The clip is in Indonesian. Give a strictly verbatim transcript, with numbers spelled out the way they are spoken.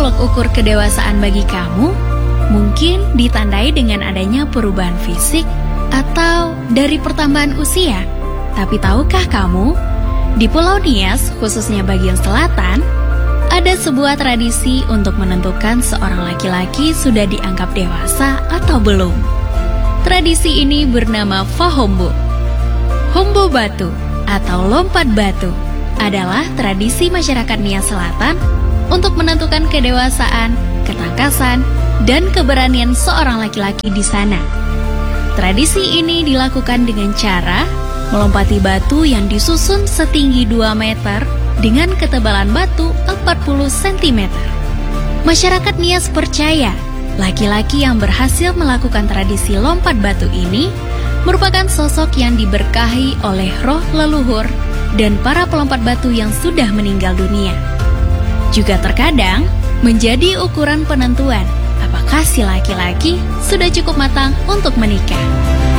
tolok ukur kedewasaan bagi kamu mungkin ditandai dengan adanya perubahan fisik atau dari pertambahan usia. Tapi tahukah kamu, di Pulau Nias, khususnya bagian selatan, ada sebuah tradisi untuk menentukan seorang laki-laki sudah dianggap dewasa atau belum. Tradisi ini bernama Fahombo. Hombo batu atau lompat batu adalah tradisi masyarakat Nias Selatan untuk menentukan kedewasaan, ketangkasan, dan keberanian seorang laki-laki di sana. Tradisi ini dilakukan dengan cara melompati batu yang disusun setinggi dua meter dengan ketebalan batu empat puluh sentimeter. Masyarakat Nias percaya laki-laki yang berhasil melakukan tradisi lompat batu ini merupakan sosok yang diberkahi oleh roh leluhur dan para pelompat batu yang sudah meninggal dunia. Juga terkadang menjadi ukuran penentuan apakah si laki-laki sudah cukup matang untuk menikah.